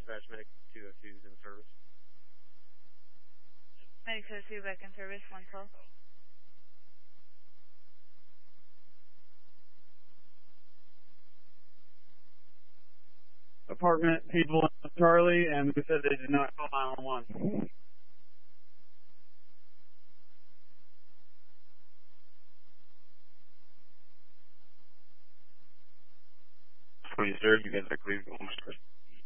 Dispatch Medic 202 is in service. Medic 202 back in service, 112. Apartment people in Charlie, and they said they did not call 911. Sir, you guys are clear.